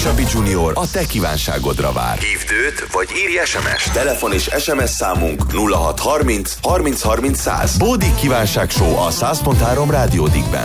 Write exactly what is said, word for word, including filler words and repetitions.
Csabi Junior a te kívánságodra vár. Hívd őt, vagy írj es em es. Telefon és es em es számunk nulla hat harminc harminc harminc száz. Bódik kívánság show a száz pont három Rádió Digben.